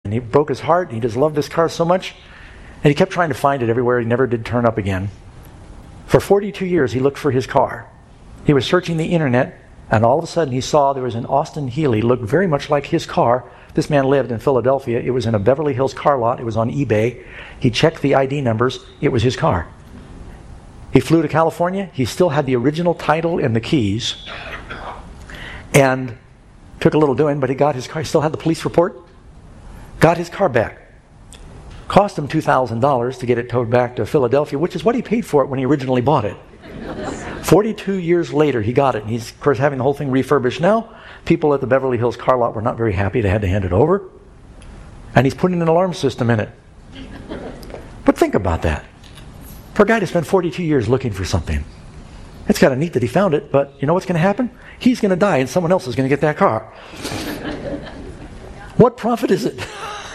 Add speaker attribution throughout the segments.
Speaker 1: and he broke his heart, and he just loved this car so much, and he kept trying to find it everywhere. He never did turn up again. For 42 years, he looked for his car. He was searching the internet, and all of a sudden he saw there was an Austin Healey, looked very much like his car. This man lived in Philadelphia. It was in a Beverly Hills car lot. It was on eBay. He checked the ID numbers. It was his car. He flew to California. He still had the original title and the keys. And took a little doing, but he got his car. He still had the police report. Got his car back. Cost him $2,000 to get it towed back to Philadelphia, which is what he paid for it when he originally bought it. 42 years later, he got it. And he's, of course, having the whole thing refurbished now. People at the Beverly Hills car lot were not very happy. They had to hand it over. And he's putting an alarm system in it. But think about that. For a guy to spend 42 years looking for something. It's kind of neat that he found it, but you know what's going to happen? He's going to die and someone else is going to get that car. What profit is it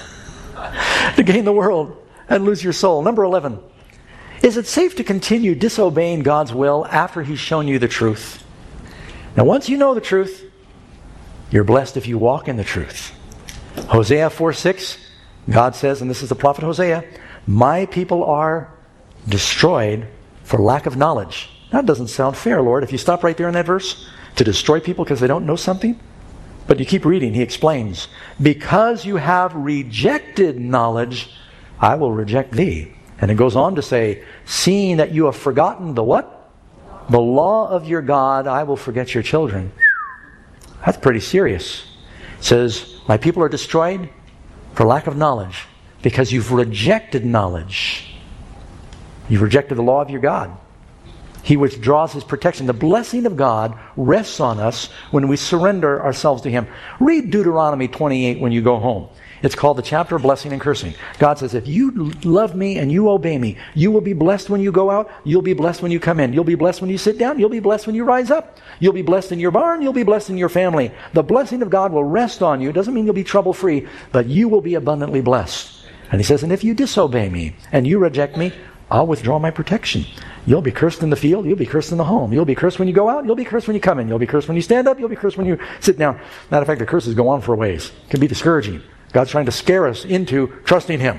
Speaker 1: to gain the world and lose your soul? Number 11. Is it safe to continue disobeying God's will after He's shown you the truth? Now, once you know the truth, you're blessed if you walk in the truth. Hosea 4:6, God says, and this is the prophet Hosea, my people are destroyed for lack of knowledge. That doesn't sound fair, Lord, if you stop right there in that verse, to destroy people because they don't know something. But you keep reading, He explains, because you have rejected knowledge, I will reject thee. And it goes on to say, seeing that you have forgotten the what? The law of your God, I will forget your children. That's pretty serious. It says, my people are destroyed for lack of knowledge, because you've rejected knowledge. You've rejected the law of your God. He withdraws His protection. The blessing of God rests on us when we surrender ourselves to Him. Read Deuteronomy 28 when you go home. It's called the chapter of blessing and cursing. God says, if you love me and you obey me, you will be blessed when you go out. You'll be blessed when you come in. You'll be blessed when you sit down. You'll be blessed when you rise up. You'll be blessed in your barn. You'll be blessed in your family. The blessing of God will rest on you. It doesn't mean you'll be trouble-free, but you will be abundantly blessed. And He says, and if you disobey me and you reject me, I'll withdraw my protection. You'll be cursed in the field. You'll be cursed in the home. You'll be cursed when you go out. You'll be cursed when you come in. You'll be cursed when you stand up. You'll be cursed when you sit down. Matter of fact, the curses go on for a ways. It can be discouraging. God's trying to scare us into trusting Him.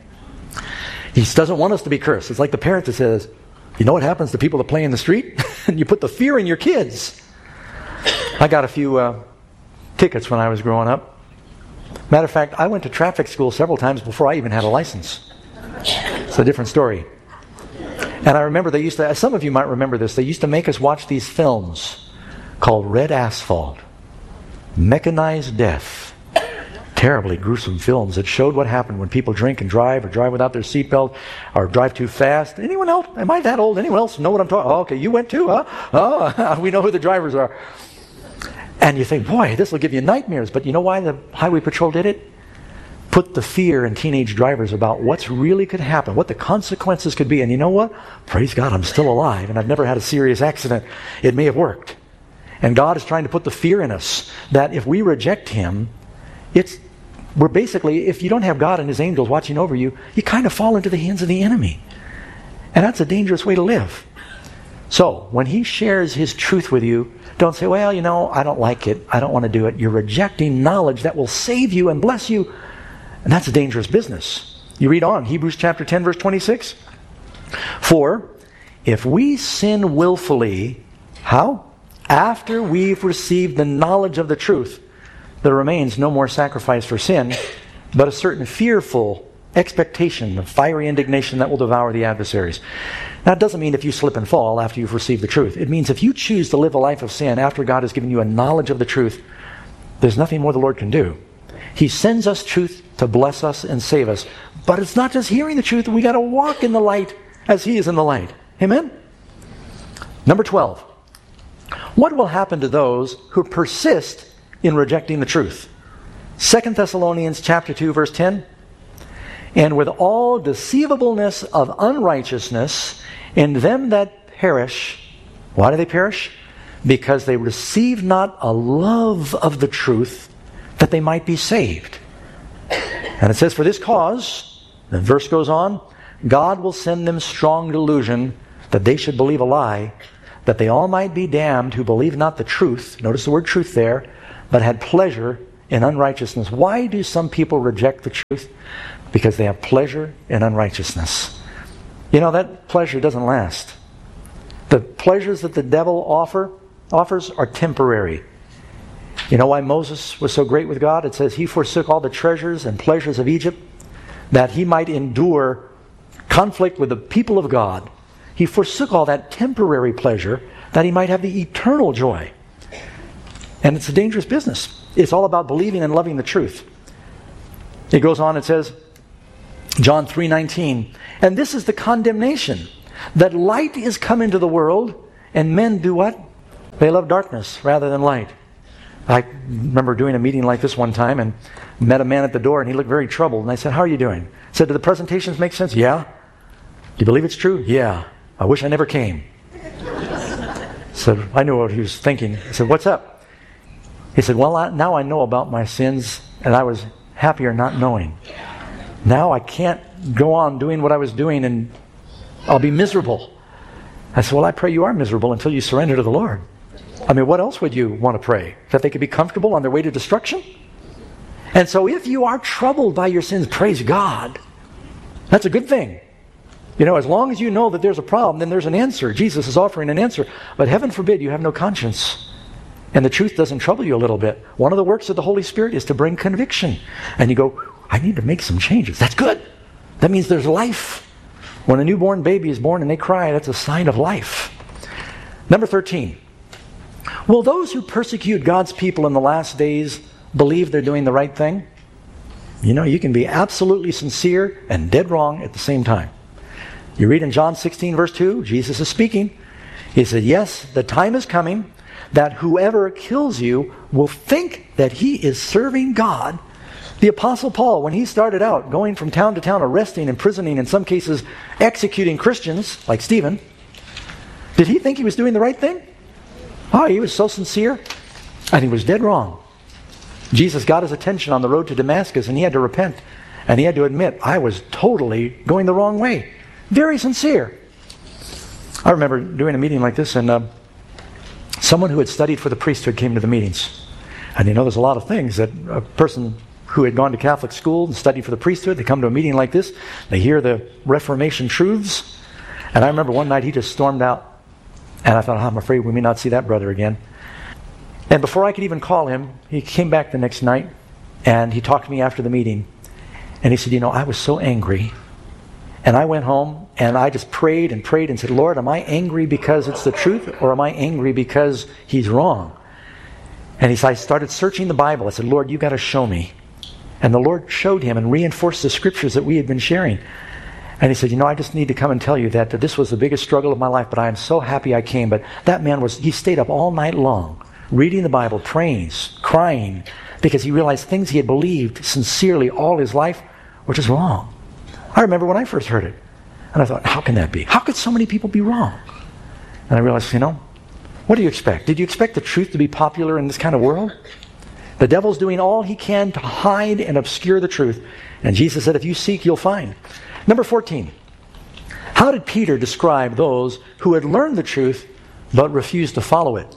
Speaker 1: He doesn't want us to be cursed. It's like the parent that says, you know what happens to people that play in the street? And you put the fear in your kids. I got a few tickets when I was growing up. Matter of fact, I went to traffic school several times before I even had a license. It's a different story. And I remember they used to, some of you might remember this, they used to make us watch these films called Red Asphalt, Mechanized Death. Terribly gruesome films that showed what happened when people drink and drive, or drive without their seatbelt, or drive too fast. Anyone else? Am I that old? Anyone else know what I'm talking about? Oh, okay, you went too, huh? Oh, we know who the drivers are. And you think, boy, this will give you nightmares. But you know why the Highway Patrol did it? Put the fear in teenage drivers about what's really could happen, what the consequences could be. And you know what? Praise God, I'm still alive, and I've never had a serious accident. It may have worked. And God is trying to put the fear in us that if we reject Him, we're basically, if you don't have God and His angels watching over you, you kind of fall into the hands of the enemy. And that's a dangerous way to live. So, when He shares His truth with you, don't say, well, you know, I don't like it. I don't want to do it. You're rejecting knowledge that will save you and bless you. And that's a dangerous business. You read on, Hebrews chapter 10, verse 26. For, if we sin willfully, how? After we've received the knowledge of the truth, there remains no more sacrifice for sin, but a certain fearful expectation of fiery indignation that will devour the adversaries. Now, it doesn't mean if you slip and fall after you've received the truth. It means if you choose to live a life of sin after God has given you a knowledge of the truth, there's nothing more the Lord can do. He sends us truth to bless us and save us. But it's not just hearing the truth. We got to walk in the light as He is in the light. Amen? Number 12. What will happen to those who persist in rejecting the truth? 2 Thessalonians chapter 2, verse 10. And with all deceivableness of unrighteousness in them that perish. Why do they perish? Because they receive not a love of the truth, that they might be saved. And it says, for this cause, the verse goes on, God will send them strong delusion, that they should believe a lie, that they all might be damned who believe not the truth. Notice the word truth there. But had pleasure in unrighteousness. Why do some people reject the truth? Because they have pleasure in unrighteousness. You know, that pleasure doesn't last. The pleasures that the devil offers are temporary. You know why Moses was so great with God? It says he forsook all the treasures and pleasures of Egypt that he might endure conflict with the people of God. He forsook all that temporary pleasure that he might have the eternal joy. And it's a dangerous business. It's all about believing and loving the truth. It goes on, it says, John 3:19, and this is the condemnation, that light is come into the world, and men do what? They love darkness rather than light. I remember doing a meeting like this one time and met a man at the door, and he looked very troubled. And I said, how are you doing? He said, do the presentations make sense? Yeah. Do you believe it's true? Yeah. I wish I never came. So I knew what he was thinking. I said, what's up? He said, well, now I know about my sins, and I was happier not knowing. Now I can't go on doing what I was doing, and I'll be miserable. I said, well, I pray you are miserable until you surrender to the Lord. I mean, what else would you want to pray? That they could be comfortable on their way to destruction? And so if you are troubled by your sins, praise God. That's a good thing. You know, as long as you know that there's a problem, then there's an answer. Jesus is offering an answer. But heaven forbid you have no conscience. And the truth doesn't trouble you a little bit. One of the works of the Holy Spirit is to bring conviction. And you go, I need to make some changes. That's good. That means there's life. When a newborn baby is born and they cry, that's a sign of life. Number 13. Will those who persecute God's people in the last days believe they're doing the right thing? You know, you can be absolutely sincere and dead wrong at the same time. You read in John 16 verse 2, Jesus is speaking. He said, yes, the time is coming that whoever kills you will think that he is serving God. The Apostle Paul, when he started out going from town to town, arresting, imprisoning, in some cases executing Christians, like Stephen, did he think he was doing the right thing? Oh, he was so sincere, and he was dead wrong. Jesus got his attention on the road to Damascus, and he had to repent, and he had to admit, I was totally going the wrong way. Very sincere. I remember doing a meeting like this, and someone who had studied for the priesthood came to the meetings. And you know, there's a lot of things that a person who had gone to Catholic school and studied for the priesthood, they come to a meeting like this, they hear the Reformation truths, and I remember one night he just stormed out. And I thought, I'm afraid we may not see that brother again. And before I could even call him, he came back the next night, and he talked to me after the meeting. And he said, you know, I was so angry. And I went home, and I just prayed and prayed and said, Lord, am I angry because it's the truth, or am I angry because he's wrong? And I started searching the Bible. I said, Lord, you got to show me. And the Lord showed him and reinforced the scriptures that we had been sharing. And he said, you know, I just need to come and tell you that this was the biggest struggle of my life, but I am so happy I came. But that man he stayed up all night long, reading the Bible, praying, crying, because he realized things he had believed sincerely all his life were just wrong. I remember when I first heard it. And I thought, how can that be? How could so many people be wrong? And I realized, you know, what do you expect? Did you expect the truth to be popular in this kind of world? The devil's doing all he can to hide and obscure the truth. And Jesus said, if you seek, you'll find. Number 14. How did Peter describe those who had learned the truth but refused to follow it?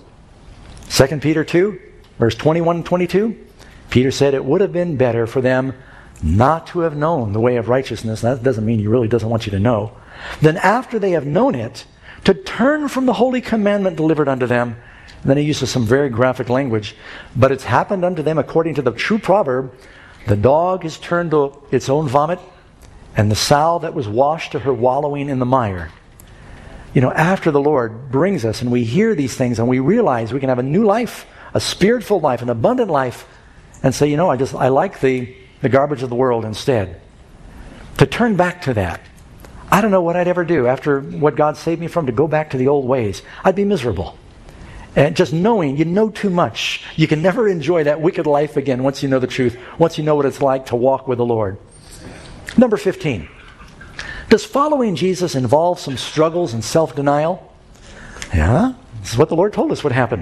Speaker 1: 2 Peter 2, verse 21 and 22. Peter said it would have been better for them not to have known the way of righteousness. That doesn't mean he really doesn't want you to know. Than after they have known it, to turn from the holy commandment delivered unto them. And then he uses some very graphic language. But it's happened unto them according to the true proverb, the dog is turned to its own vomit, and the sow that was washed to her wallowing in the mire. You know, after the Lord brings us and we hear these things and we realize we can have a new life, a spirit-filled life, an abundant life, and say, you know, I like the garbage of the world instead. To turn back to that. I don't know what I'd ever do after what God saved me from, to go back to the old ways. I'd be miserable. And just knowing you know too much, you can never enjoy that wicked life again once you know the truth, once you know what it's like to walk with the Lord. Number 15. Does following Jesus involve some struggles and self-denial? Yeah, this is what the Lord told us would happen.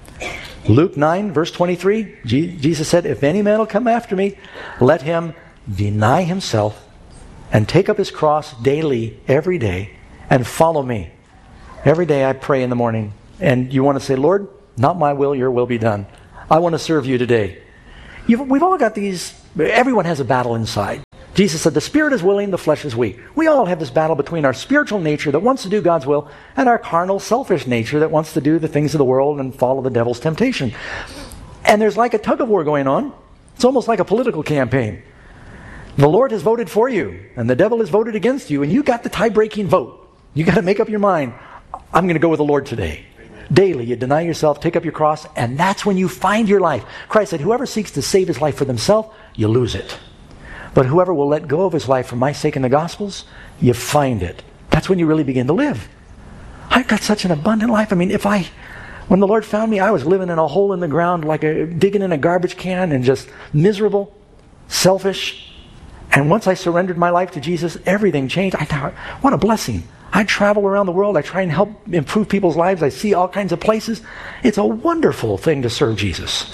Speaker 1: Luke 9, verse 23, Jesus said, if any man will come after me, let him deny himself and take up his cross daily, every day, and follow me. Every day I pray in the morning, and you want to say, Lord, not my will, your will be done. I want to serve you today. We've all got these, everyone has a battle inside. Jesus said, the spirit is willing, the flesh is weak. We all have this battle between our spiritual nature that wants to do God's will and our carnal, selfish nature that wants to do the things of the world and follow the devil's temptation. And there's like a tug of war going on. It's almost like a political campaign. The Lord has voted for you, and the devil has voted against you, and you got the tie-breaking vote. You got to make up your mind, I'm going to go with the Lord today. Daily, you deny yourself, take up your cross, and that's when you find your life. Christ said, whoever seeks to save his life for themselves, you lose it. But whoever will let go of his life for my sake in the Gospels, you find it. That's when you really begin to live. I've got such an abundant life. I mean, when the Lord found me, I was living in a hole in the ground, like digging in a garbage can and just miserable, selfish. And once I surrendered my life to Jesus, everything changed. I thought, what a blessing. I travel around the world. I try and help improve people's lives. I see all kinds of places. It's a wonderful thing to serve Jesus.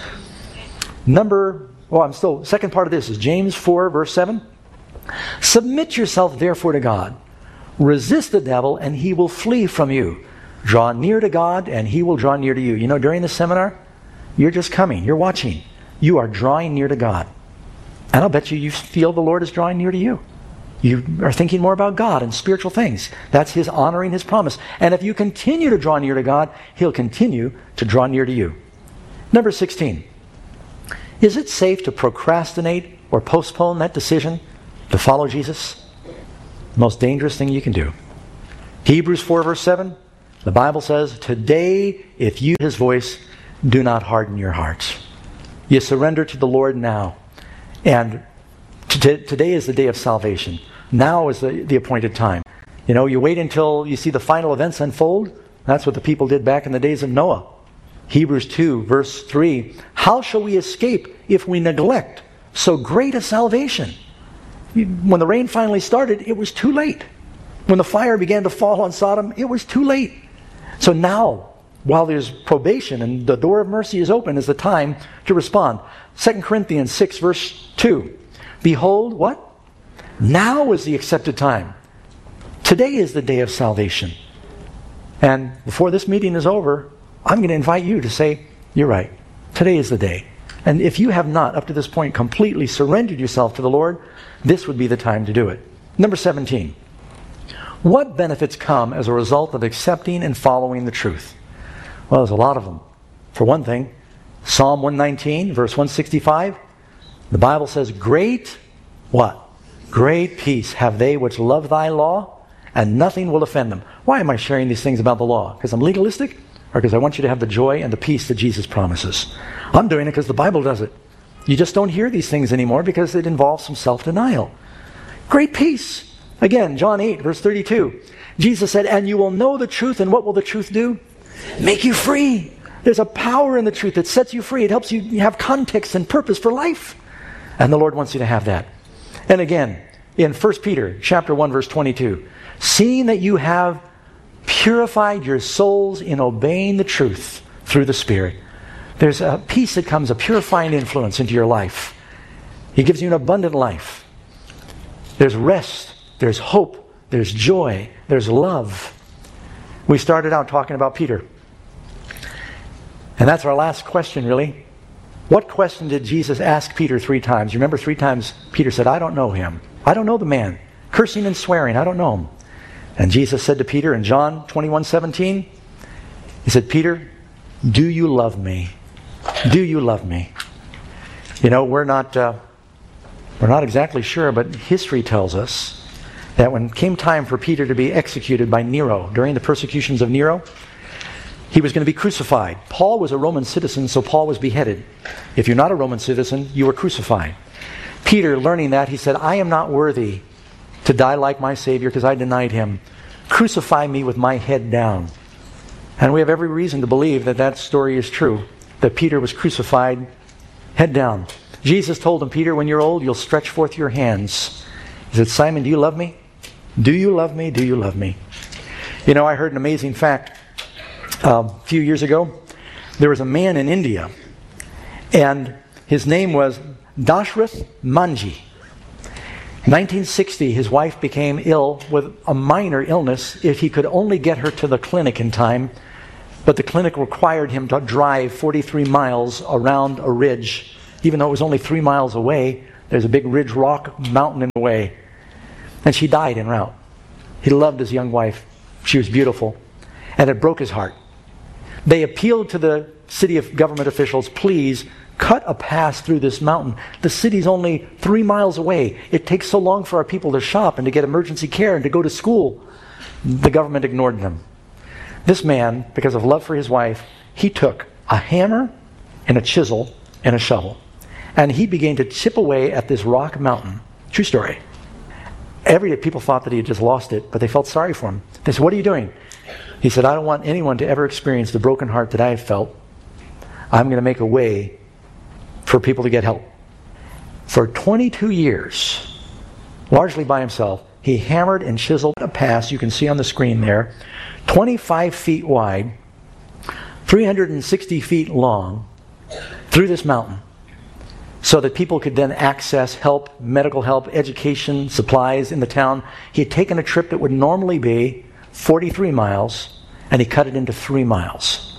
Speaker 1: Second part of this is James 4, verse 7. Submit yourself therefore to God. Resist the devil, and he will flee from you. Draw near to God, and he will draw near to you. You know, during the seminar, you're just coming. You're watching. You are drawing near to God. And I'll bet you feel the Lord is drawing near to you. You are thinking more about God and spiritual things. That's his honoring his promise. And if you continue to draw near to God, he'll continue to draw near to you. Number 16. Is it safe to procrastinate or postpone that decision to follow Jesus? The most dangerous thing you can do. Hebrews 4, verse 7, the Bible says, today, if you hear his voice, do not harden your hearts. You surrender to the Lord now. And today is the day of salvation. Now is the appointed time. You know, you wait until you see the final events unfold. That's what the people did back in the days of Noah. Hebrews 2, verse 3, how shall we escape if we neglect so great a salvation? When the rain finally started, it was too late. When the fire began to fall on Sodom, it was too late. So now, while there's probation and the door of mercy is open, is the time to respond. 2 Corinthians 6, verse 2, behold, what? Now is the accepted time. Today is the day of salvation. And before this meeting is over, I'm going to invite you to say, you're right. Today is the day. And if you have not, up to this point, completely surrendered yourself to the Lord, this would be the time to do it. Number 17. What benefits come as a result of accepting and following the truth? Well, there's a lot of them. For one thing, Psalm 119, verse 165, the Bible says, great, what? Great peace have they which love thy law, and nothing will offend them. Why am I sharing these things about the law? Because I'm legalistic? Or because I want you to have the joy and the peace that Jesus promises? I'm doing it because the Bible does it. You just don't hear these things anymore because it involves some self-denial. Great peace. Again, John 8, verse 32. Jesus said, and you will know the truth, and what will the truth do? Make you free. There's a power in the truth that sets you free. It helps you have context and purpose for life. And the Lord wants you to have that. And again, in 1 Peter chapter 1, verse 22, seeing that you have purified your souls in obeying the truth through the Spirit. There's a peace that comes, a purifying influence into your life. He gives you an abundant life. There's rest, there's hope, there's joy, there's love. We started out talking about Peter. And that's our last question, really. What question did Jesus ask Peter 3 times? You remember 3 times Peter said, I don't know him. I don't know the man. Cursing and swearing, I don't know him. And Jesus said to Peter in John 21:17, he said, Peter, do you love me? Do you love me? You know, we're not exactly sure, but history tells us that when it came time for Peter to be executed by Nero, during the persecutions of Nero, he was going to be crucified. Paul was a Roman citizen, so Paul was beheaded. If you're not a Roman citizen, you were crucified. Peter, learning that, he said, I am not worthy to die like my Savior because I denied him. Crucify me with my head down. And we have every reason to believe that that story is true, that Peter was crucified head down. Jesus told him, Peter, when you're old, you'll stretch forth your hands. He said, Simon, do you love me? Do you love me? Do you love me? You know, I heard an amazing fact a few years ago. There was a man in India, and his name was Dashrath Manji. 1960, his wife became ill with a minor illness. If he could only get her to the clinic in time, but the clinic required him to drive 43 miles around a ridge even though it was only 3 miles away. There's a big ridge rock mountain in the way. And she died en route. He loved his young wife. She was beautiful. And it broke his heart. They appealed to the city of government officials, please cut a pass through this mountain. The city's only 3 miles away. It takes so long for our people to shop and to get emergency care and to go to school. The government ignored them. This man, because of love for his wife, he took a hammer and a chisel and a shovel. And he began to chip away at this rock mountain. True story. Every day people thought that he had just lost it, but they felt sorry for him. They said, what are you doing? He said, I don't want anyone to ever experience the broken heart that I have felt. I'm going to make a way for people to get help. For 22 years, largely by himself, he hammered and chiseled a pass, you can see on the screen there, 25 feet wide, 360 feet long, through this mountain, so that people could then access help, medical help, education, supplies in the town. He had taken a trip that would normally be 43 miles, and he cut it into 3 miles.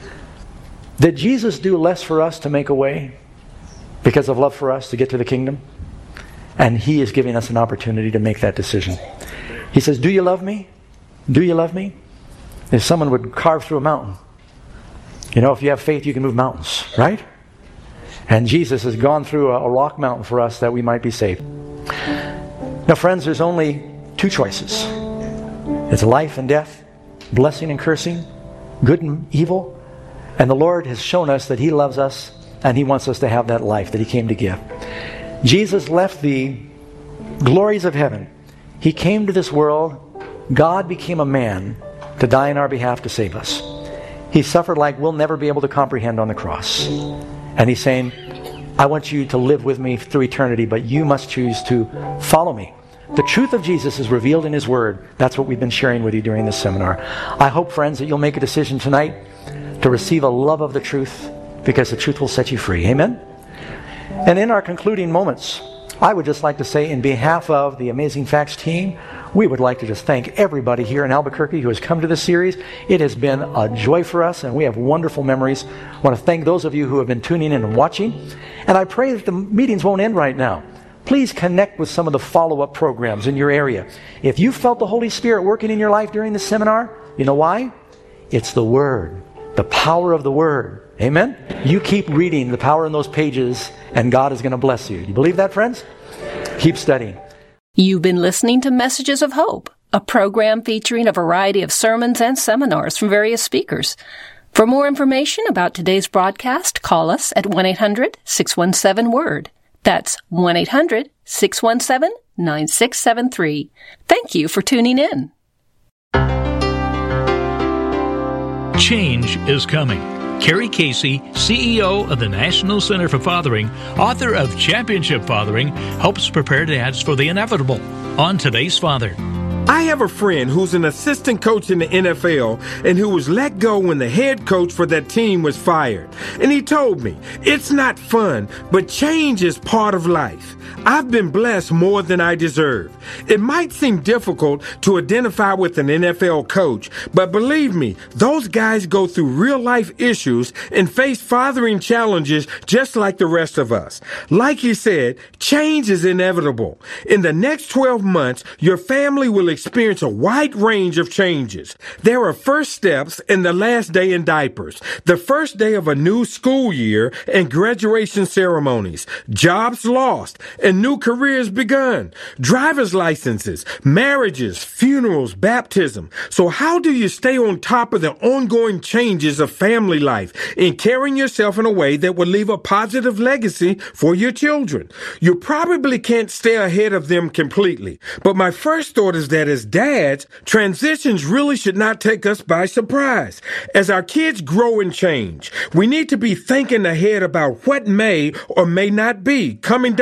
Speaker 1: Did Jesus do less for us to make a way because of love for us to get to the kingdom? And he is giving us an opportunity to make that decision. He says, do you love me? Do you love me? If someone would carve through a mountain, you know, if you have faith, you can move mountains, right? And Jesus has gone through a rock mountain for us that we might be saved. Now, friends, there's only 2 choices. It's life and death, blessing and cursing, good and evil. And the Lord has shown us that he loves us and he wants us to have that life that he came to give. Jesus left the glories of heaven. He came to this world. God became a man to die on our behalf to save us. He suffered like we'll never be able to comprehend on the cross. And he's saying, I want you to live with me through eternity, but you must choose to follow me. The truth of Jesus is revealed in his word. That's what we've been sharing with you during this seminar. I hope, friends, that you'll make a decision tonight to receive a love of the truth, because the truth will set you free. Amen? And in our concluding moments, I would just like to say, in behalf of the Amazing Facts team, we would like to just thank everybody here in Albuquerque who has come to this series. It has been a joy for us, and we have wonderful memories. I want to thank those of you who have been tuning in and watching. And I pray that the meetings won't end right now. Please connect with some of the follow-up programs in your area. If you felt the Holy Spirit working in your life during this seminar, you know why? It's the Word, the power of the Word. Amen? You keep reading the power in those pages, and God is going to bless you. Do you believe that, friends? Keep studying.
Speaker 2: You've been listening to Messages of Hope, a program featuring a variety of sermons and seminars from various speakers. For more information about today's broadcast, call us at 1-800-617-WORD. That's 1-800-617-9673. Thank you for tuning in.
Speaker 3: Change is coming. Carrie Casey, CEO of the National Center for Fathering, author of Championship Fathering, helps prepare dads for the inevitable on Today's Father.
Speaker 4: I have a friend who's an assistant coach in the NFL and who was let go when the head coach for that team was fired. And he told me, it's not fun, but change is part of life. I've been blessed more than I deserve. It might seem difficult to identify with an NFL coach, but believe me, those guys go through real life issues and face fathering challenges just like the rest of us. Like he said, change is inevitable. In the next 12 months, your family will experience a wide range of changes. There are first steps and the last day in diapers, the first day of a new school year and graduation ceremonies, jobs lost, and new careers begun, driver's licenses, marriages, funerals, baptism. So how do you stay on top of the ongoing changes of family life and carrying yourself in a way that will leave a positive legacy for your children? You probably can't stay ahead of them completely, but my first thought is that as dads, transitions really should not take us by surprise. As our kids grow and change, we need to be thinking ahead about what may or may not be coming down the road.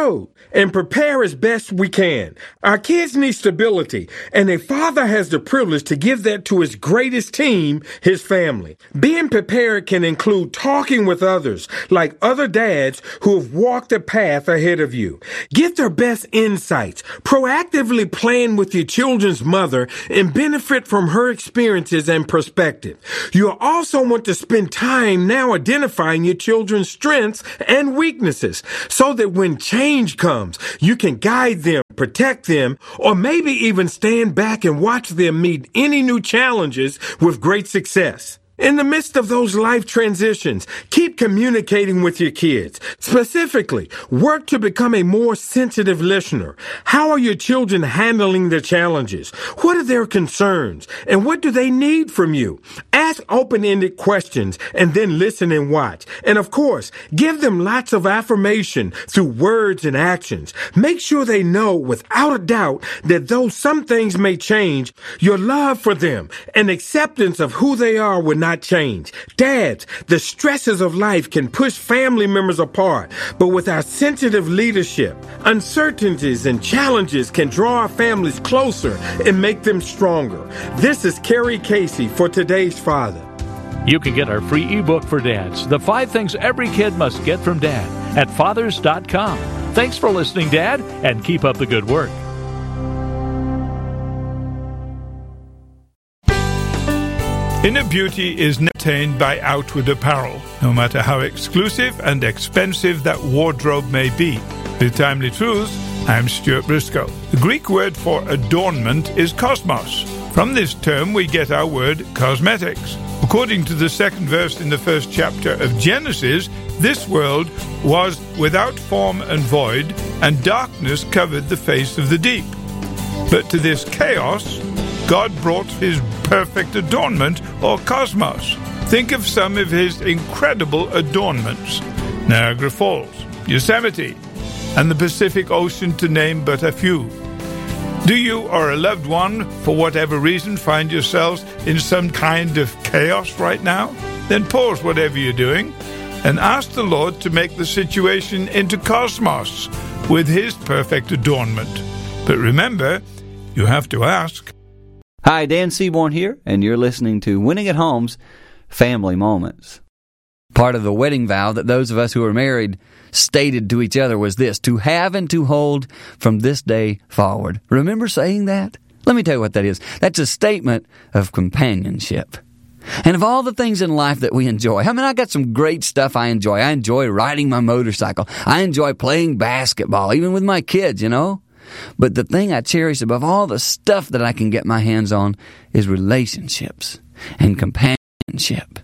Speaker 4: road and prepare as best we can. Our kids need stability, and a father has the privilege to give that to his greatest team, his family. Being prepared can include talking with others, like other dads who have walked a path ahead of you. Get their best insights. Proactively plan with your children's mother and benefit from her experiences and perspective. You'll also want to spend time now identifying your children's strengths and weaknesses so that when change comes, you can guide them, protect them, or maybe even stand back and watch them meet any new challenges with great success. In the midst of those life transitions, keep communicating with your kids. Specifically, work to become a more sensitive listener. How are your children handling their challenges? What are their concerns? And what do they need from you? Ask open-ended questions and then listen and watch. And of course, give them lots of affirmation through words and actions. Make sure they know without a doubt that though some things may change, your love for them and acceptance of who they are will not change. Dads, the stresses of life can push family members apart, but with our sensitive leadership, uncertainties and challenges can draw our families closer and make them stronger. This is Kerry Casey for Today's Father.
Speaker 3: You can get our free ebook for dads, The 5 Things Every Kid Must Get from Dad, at fathers.com. Thanks for listening, Dad, and keep up the good work.
Speaker 5: Inner beauty is not attained by outward apparel, no matter how exclusive and expensive that wardrobe may be. With Timely Truths, I'm Stuart Briscoe. The Greek word for adornment is kosmos. From this term we get our word cosmetics. According to the second verse in the first chapter of Genesis, this world was without form and void, and darkness covered the face of the deep. But to this chaos, God brought his perfect adornment, or cosmos. Think of some of his incredible adornments: Niagara Falls, Yosemite, and the Pacific Ocean, to name but a few. Do you or a loved one, for whatever reason, find yourselves in some kind of chaos right now? Then pause whatever you're doing and ask the Lord to make the situation into cosmos with his perfect adornment. But remember, you have to ask.
Speaker 6: Hi, Dan Seaborn here, and you're listening to Winning at Home's Family Moments. Part of the wedding vow that those of us who are married stated to each other was this: to have and to hold from this day forward. Remember saying that? Let me tell you what that is. That's a statement of companionship. And of all the things in life that we enjoy, I got some great stuff I enjoy. I enjoy riding my motorcycle. I enjoy playing basketball, even with my kids, But the thing I cherish above all the stuff that I can get my hands on is relationships and companionship.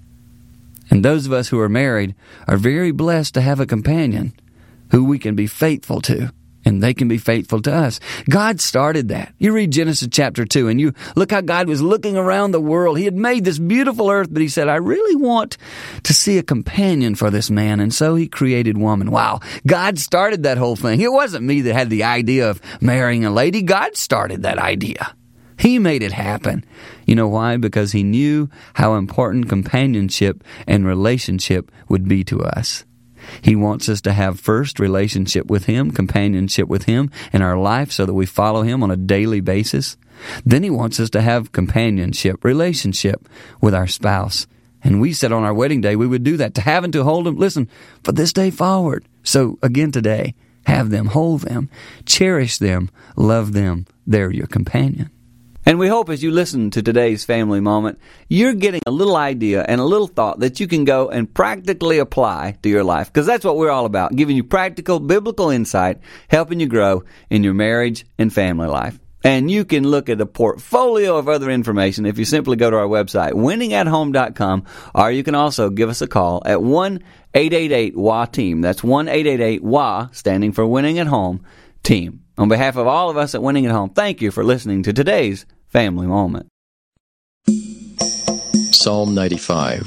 Speaker 6: And those of us who are married are very blessed to have a companion who we can be faithful to, and they can be faithful to us. God started that. You read Genesis chapter 2, and you look how God was looking around the world. He had made this beautiful earth, but he said, I really want to see a companion for this man, and so he created woman. Wow, God started that whole thing. It wasn't me that had the idea of marrying a lady. God started that idea. He made it happen. You know why? Because he knew how important companionship and relationship would be to us. He wants us to have first relationship with him, companionship with him in our life so that we follow him on a daily basis. Then he wants us to have companionship, relationship with our spouse. And we said on our wedding day we would do that, to have and to hold them. Listen, for this day forward. So again today, have them, hold them, cherish them, love them. They're your companion. And we hope as you listen to today's family moment, you're getting a little idea and a little thought that you can go and practically apply to your life. Because that's what we're all about, giving you practical, biblical insight, helping you grow in your marriage and family life. And you can look at a portfolio of other information if you simply go to our website, winningathome.com, or you can also give us a call at 1-888-WA-TEAM. That's 1-888-WA, standing for Winning at Home, Team. On behalf of all of us at Winning at Home, thank you for listening to today's Family Moment.
Speaker 7: Psalm 95.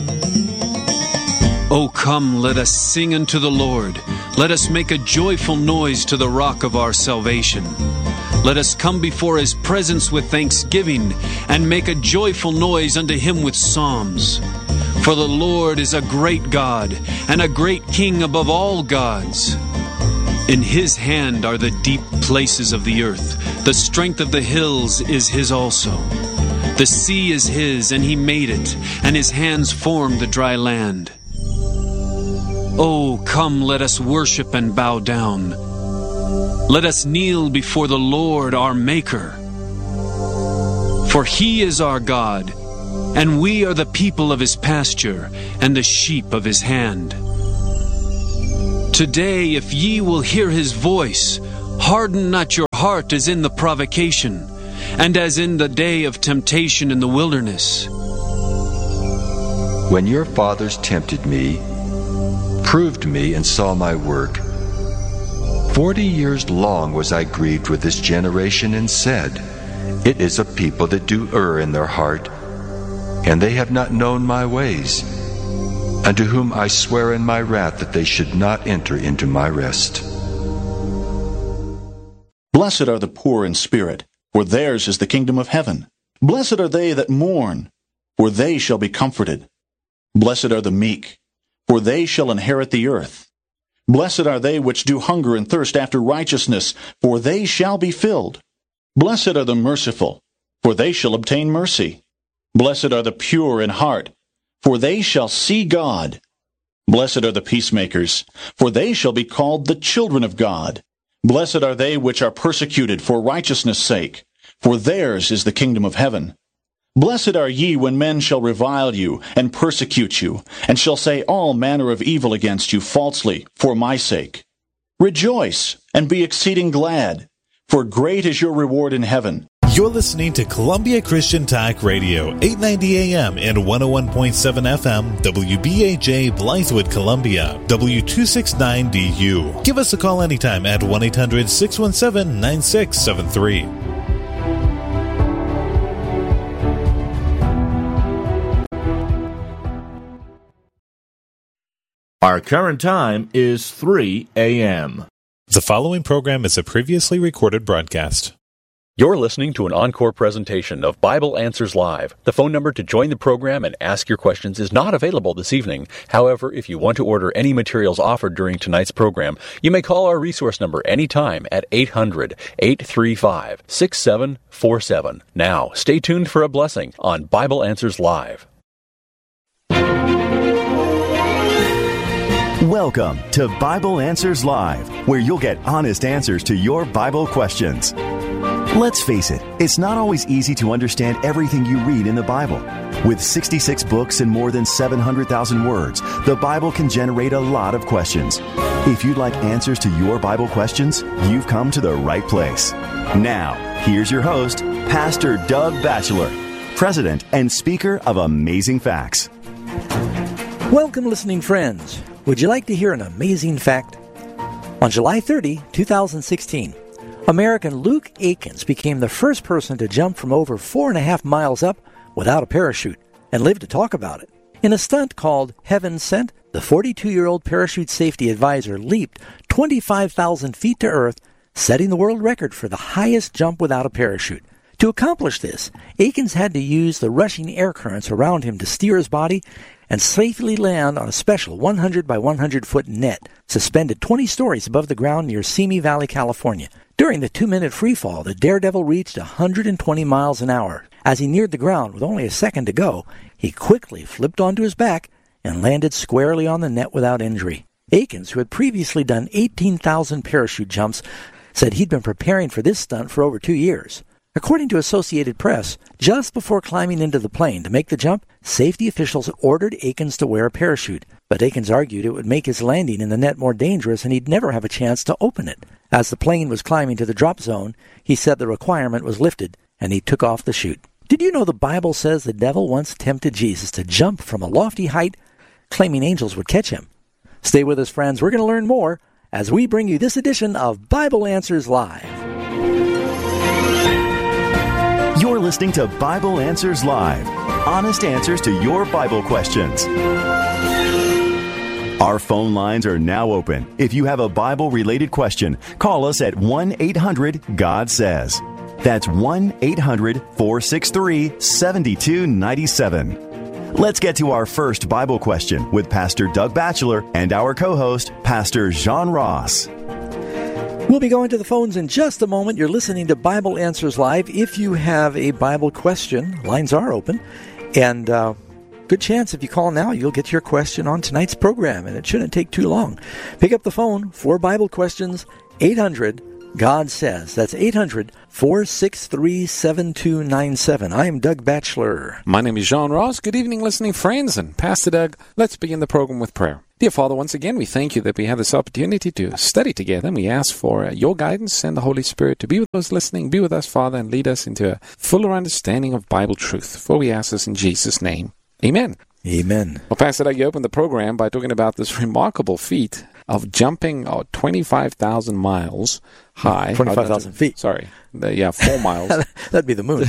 Speaker 8: O come, let us sing unto the Lord. Let us make a joyful noise to the rock of our salvation. Let us come before his presence with thanksgiving, and make a joyful noise unto him with psalms. For the Lord is a great God, and a great King above all gods. In his hand are the deep places of the earth. The strength of the hills is his also. The sea is his, and he made it, and his hands formed the dry land. Oh, come, let us worship and bow down. Let us kneel before the Lord our Maker. For he is our God, and we are the people of his pasture, and the sheep of his hand. Today, if ye will hear his voice, harden not your heart as in the provocation, and as in the day of temptation in the wilderness.
Speaker 7: When your fathers tempted me, proved me, and saw my work, 40 years long was I grieved with this generation, and said, It is a people that do err in their heart, and they have not known my ways, unto whom I swear in my wrath that they should not enter into my rest.
Speaker 9: Blessed are the poor in spirit, for theirs is the kingdom of heaven. Blessed are they that mourn, for they shall be comforted. Blessed are the meek, for they shall inherit the earth. Blessed are they which do hunger and thirst after righteousness, for they shall be filled. Blessed are the merciful, for they shall obtain mercy. Blessed are the pure in heart, for they shall see God. Blessed are the peacemakers, for they shall be called the children of God. Blessed are they which are persecuted for righteousness' sake, for theirs is the kingdom of heaven. Blessed are ye when men shall revile you, and persecute you, and shall say all manner of evil against you falsely, for my sake. Rejoice, and be exceeding glad, for great is your reward in heaven.
Speaker 10: You're listening to Columbia Christian Talk Radio, 890 AM and 101.7 FM, WBAJ Blythewood, Columbia, W269DU. Give us a call anytime at 1-800-617-9673.
Speaker 11: Our current time is 3 a.m.
Speaker 10: The following program is a previously recorded broadcast.
Speaker 12: You're listening to an encore presentation of Bible Answers Live. The phone number to join the program and ask your questions is not available this evening. However, if you want to order any materials offered during tonight's program, you may call our resource number anytime at 800-835-6747. Now, stay tuned for a blessing on Bible Answers Live.
Speaker 13: Welcome to Bible Answers Live, where you'll get honest answers to your Bible questions. Let's face it, it's not always easy to understand everything you read in the Bible. With 66 books and more than 700,000 words, the Bible can generate a lot of questions. If you'd like answers to your Bible questions, you've come to the right place. Now, here's your host, Pastor Doug Batchelor, President and Speaker of Amazing Facts.
Speaker 1: Welcome, listening friends. Would you like to hear an amazing fact? On July 30, 2016, American Luke Aikens became the first person to jump from over 4.5 miles up without a parachute and lived to talk about it. In a stunt called Heaven Sent, the 42-year-old parachute safety advisor leaped 25,000 feet to earth, setting the world record for the highest jump without a parachute. To accomplish this, Aikens had to use the rushing air currents around him to steer his body and safely land on a special 100 by 100-foot net suspended 20 stories above the ground near Simi Valley, California. During the 2-minute freefall, the daredevil reached 120 miles an hour. As he neared the ground with only a second to go, he quickly flipped onto his back and landed squarely on the net without injury. Aikens, who had previously done 18,000 parachute jumps, said he'd been preparing for this stunt for over 2 years. According to Associated Press, just before climbing into the plane to make the jump, safety officials ordered Aikens to wear a parachute. But Aikens argued it would make his landing in the net more dangerous and he'd never have a chance to open it. As the plane was climbing to the drop zone, he said the requirement was lifted and he took off the chute. Did you know the Bible says the devil once tempted Jesus to jump from a lofty height, claiming angels would catch him? Stay with us, friends. We're going to learn more as we bring you this edition of Bible Answers Live.
Speaker 13: You're listening to Bible Answers Live. Honest answers to your Bible questions. Our phone lines are now open. If you have a Bible-related question, call us at 1-800-GOD-SAYS. That's 1-800-463-7297. Let's get to our first Bible question with Pastor Doug Batchelor and our co-host, Pastor John Ross.
Speaker 1: We'll be going to the phones in just a moment. You're listening to Bible Answers Live. If you have a Bible question, lines are open. And good chance if you call now, you'll get your question on tonight's program. And it shouldn't take too long. Pick up the phone for Bible questions, 800-GOD SAYS. That's 800-463-7297. I am Doug Batchelor.
Speaker 14: My name is John Ross. Good evening, listening friends. And Pastor Doug, let's begin the program with prayer. Dear Father, once again, we thank you that we have this opportunity to study together, and we ask for your guidance and the Holy Spirit to be with those listening, be with us, Father, and lead us into a fuller understanding of Bible truth. For we ask this in Jesus' name. Amen.
Speaker 1: Amen.
Speaker 14: Well, Pastor Doug, you opened the program by talking about this remarkable feat of jumping 25,000 miles high.
Speaker 1: 25,000 feet.
Speaker 14: Sorry. 4 miles.
Speaker 1: That'd be the moon.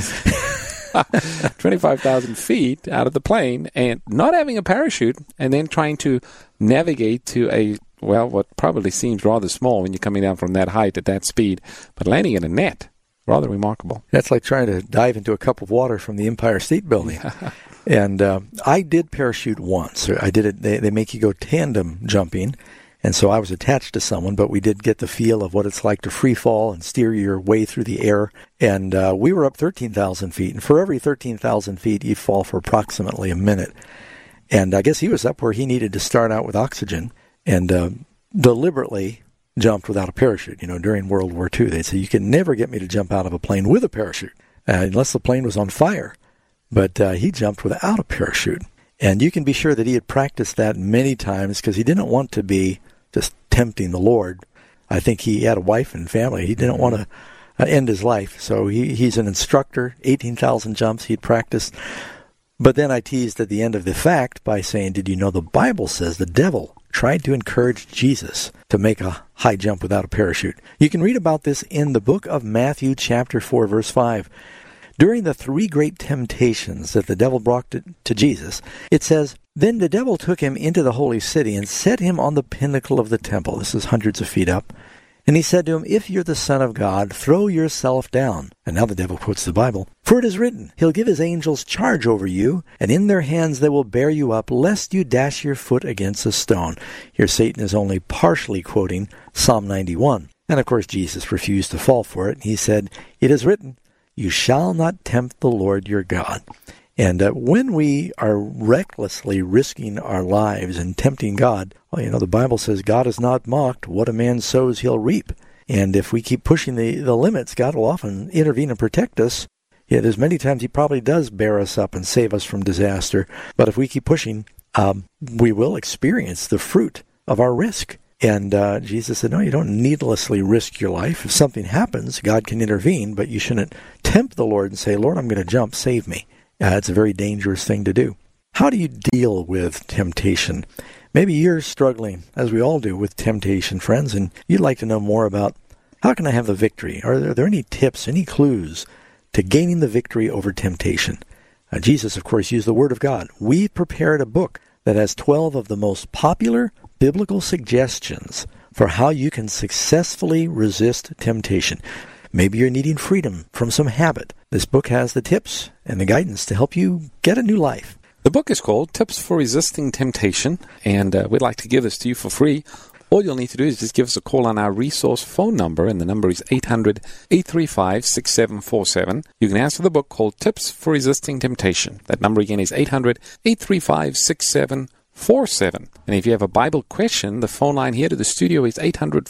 Speaker 14: 25,000 feet out of the plane and not having a parachute, and then trying to navigate to what probably seems rather small when you're coming down from that height at that speed, but landing in a net. Rather remarkable.
Speaker 1: That's like trying to dive into a cup of water from the Empire State Building. And I did parachute once. I did it. They make you go tandem jumping. And so I was attached to someone, but we did get the feel of what it's like to free fall and steer your way through the air. And we were up 13,000 feet. And for every 13,000 feet, you fall for approximately a minute. And I guess he was up where he needed to start out with oxygen and deliberately jumped without a parachute. During World War II, they'd say, you can never get me to jump out of a plane with a parachute unless the plane was on fire. But he jumped without a parachute. And you can be sure that he had practiced that many times because he didn't want to be just tempting the Lord. I think he had a wife and family. He didn't want to end his life. So he's an instructor, 18,000 jumps he'd practiced. But then I teased at the end of the fact by saying, did you know the Bible says the devil tried to encourage Jesus to make a high jump without a parachute? You can read about this in the book of Matthew, chapter 4, verse 5. During the 3 great temptations that the devil brought to Jesus, it says, then the devil took him into the holy city and set him on the pinnacle of the temple. This is hundreds of feet up. And he said to him, if you're the Son of God, throw yourself down. And now the devil quotes the Bible. For it is written, he'll give his angels charge over you, and in their hands they will bear you up, lest you dash your foot against a stone. Here Satan is only partially quoting Psalm 91. And of course Jesus refused to fall for it. He said, it is written, you shall not tempt the Lord your God. And when we are recklessly risking our lives and tempting God, the Bible says God is not mocked. What a man sows, he'll reap. And if we keep pushing the limits, God will often intervene and protect us. Yeah, there's many times he probably does bear us up and save us from disaster. But if we keep pushing, we will experience the fruit of our risk. And Jesus said, no, you don't needlessly risk your life. If something happens, God can intervene, but you shouldn't tempt the Lord and say, Lord, I'm going to jump, save me. It's a very dangerous thing to do. How do you deal with temptation? Maybe you're struggling, as we all do, with temptation, friends, and you'd like to know more about how can I have the victory? Are there any tips, any clues to gaining the victory over temptation? Jesus, of course, used the Word of God. We prepared a book that has 12 of the most popular biblical suggestions for how you can successfully resist temptation. Maybe you're needing freedom from some habit. This book has the tips and the guidance to help you get a new life.
Speaker 14: The book is called Tips for Resisting Temptation, and we'd like to give this to you for free. All you'll need to do is just give us a call on our resource phone number, and the number is 800-835-6747. You can ask for the book called Tips for Resisting Temptation. That number again is 800-835-6747. And if you have a Bible question, the phone line here to the studio is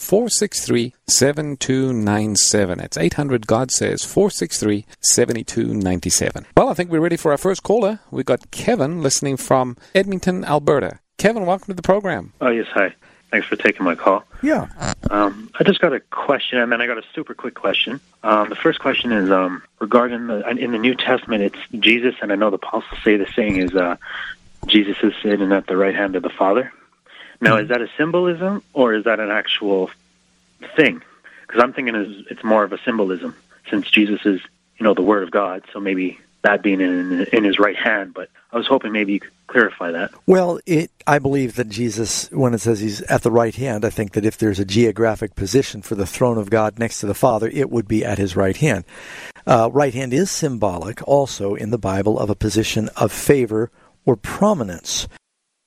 Speaker 14: 800-463-7297. That's 800-GOD SAYS, 463-7297. Well, I think we're ready for our first caller. We've got Kevin listening from Edmonton, Alberta. Kevin, welcome to the program.
Speaker 15: Oh, yes, hi. Thanks for taking my call.
Speaker 1: Yeah.
Speaker 15: I just got a question, and then I got a super quick question. The first question is regarding in the New Testament, it's Jesus, and I know the apostles say the saying is Jesus is sitting at the right hand of the Father. Now, is that a symbolism, or is that an actual thing? Because I'm thinking it's more of a symbolism, since Jesus is, the Word of God, so maybe that being in his right hand, but I was hoping maybe you could clarify that.
Speaker 1: Well, I believe that Jesus, when it says he's at the right hand, I think that if there's a geographic position for the throne of God next to the Father, it would be at his right hand. Right hand is symbolic also in the Bible of a position of favor or prominence.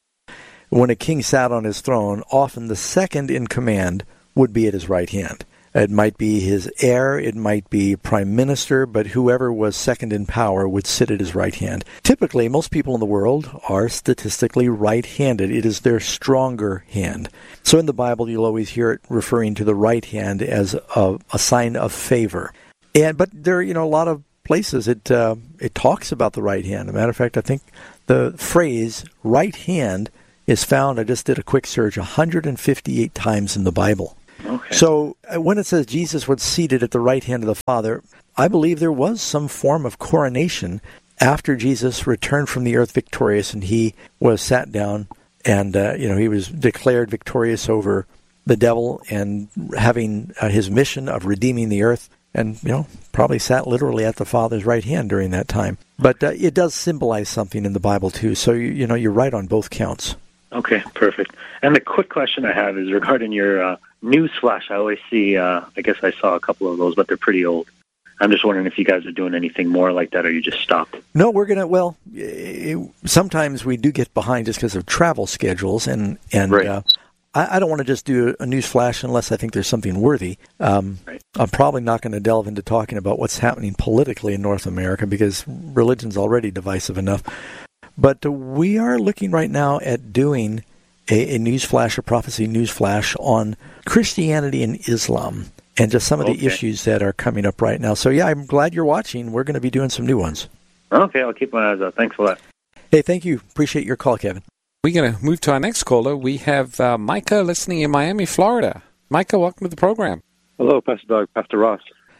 Speaker 1: When a king sat on his throne, often the second in command would be at his right hand. It might be his heir, it might be prime minister, but whoever was second in power would sit at his right hand. Typically, most people in the world are statistically right-handed. It is their stronger hand. So in the Bible, you'll always hear it referring to the right hand as a sign of favor. But there are, a lot of places it talks about the right hand. As a matter of fact, I think the phrase right hand is found, I just did a quick search, 158 times in the Bible.
Speaker 15: Okay.
Speaker 1: So when it says Jesus was seated at the right hand of the Father, I believe there was some form of coronation after Jesus returned from the earth victorious, and he was sat down, and he was declared victorious over the devil and having his mission of redeeming the earth, and probably sat literally at the Father's right hand during that time. But it does symbolize something in the Bible too. So you're right on both counts.
Speaker 15: Okay, perfect. And the quick question I have is regarding your news flash. I always see, I guess I saw a couple of those, but they're pretty old. I'm just wondering if you guys are doing anything more like that, or you just stopped.
Speaker 1: No, we're going to, sometimes we do get behind just because of travel schedules, and
Speaker 15: right.
Speaker 1: I don't want to just do a news flash unless I think there's something worthy.
Speaker 15: Right.
Speaker 1: I'm probably not going to delve into talking about what's happening politically in North America because religion's already divisive enough. But we are looking right now at doing a news flash, a prophecy news flash on Christianity and Islam and just some of the issues that are coming up right now. So, yeah, I'm glad you're watching. We're going to be doing some new ones.
Speaker 15: Okay, I'll keep my eyes out. Thanks a lot.
Speaker 1: Hey, thank you. Appreciate your call, Kevin.
Speaker 14: We're going to move to our next caller. We have Micah listening in Miami, Florida. Micah, welcome to the program.
Speaker 16: Hello, Pastor Doug, Pastor Ross.